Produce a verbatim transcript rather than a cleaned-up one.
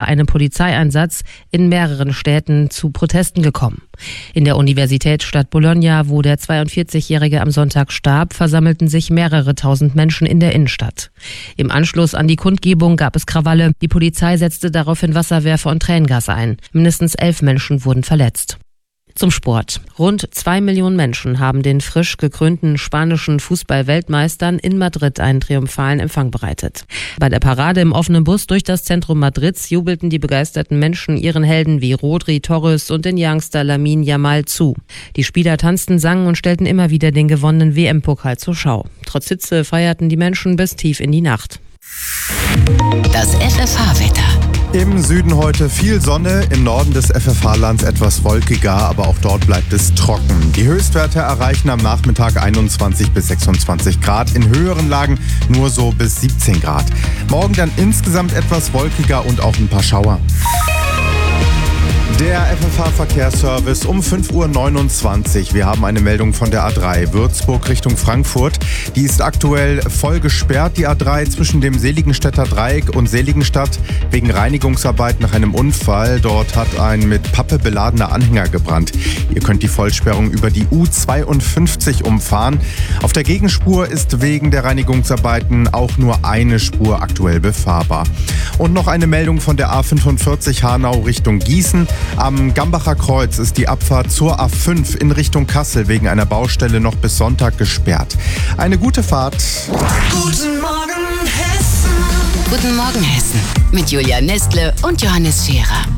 einem Polizeieinsatz in mehreren Städten zu Protesten gekommen. In der Universitätsstadt Bologna, wo der zweiundvierzigjährige am Sonntag starb, versammelten sich mehrere tausend Menschen in der Innenstadt. Im Anschluss an die Kundgebung gab es Krawalle. Die Polizei setzte daraufhin Wasserwerfer und Tränengas ein. Mindestens elf Menschen wurden verletzt. Zum Sport. Rund zwei Millionen Menschen haben den frisch gekrönten spanischen Fußball-Weltmeistern in Madrid einen triumphalen Empfang bereitet. Bei der Parade im offenen Bus durch das Zentrum Madrids jubelten die begeisterten Menschen ihren Helden wie Rodri, Torres und den Youngster Lamine Yamal zu. Die Spieler tanzten, sangen und stellten immer wieder den gewonnenen W M-Pokal zur Schau. Trotz Hitze feierten die Menschen bis tief in die Nacht. Das F F H-Wetter. Im Süden heute viel Sonne, im Norden des F F H-Lands etwas wolkiger, aber auch dort bleibt es trocken. Die Höchstwerte erreichen am Nachmittag einundzwanzig bis sechsundzwanzig Grad, in höheren Lagen nur so bis siebzehn Grad. Morgen dann insgesamt etwas wolkiger und auch ein paar Schauer. Der F F H-Verkehrsservice um fünf Uhr neunundzwanzig. Wir haben eine Meldung von der A drei, Würzburg Richtung Frankfurt. Die ist aktuell voll gesperrt, die A drei zwischen dem Seligenstädter Dreieck und Seligenstadt, wegen Reinigungsarbeit nach einem Unfall. Dort hat ein mit Pappe beladener Anhänger gebrannt. Ihr könnt die Vollsperrung über die U zweiundfünfzig umfahren. Auf der Gegenspur ist wegen der Reinigungsarbeiten auch nur eine Spur aktuell befahrbar. Und noch eine Meldung von der A fünfundvierzig Hanau Richtung Gießen. Am Gambacher Kreuz ist die Abfahrt zur A fünf in Richtung Kassel wegen einer Baustelle noch bis Sonntag gesperrt. Eine gute Fahrt. Guten Morgen Hessen. Guten Morgen Hessen mit Julia Nestle und Johannes Scherer.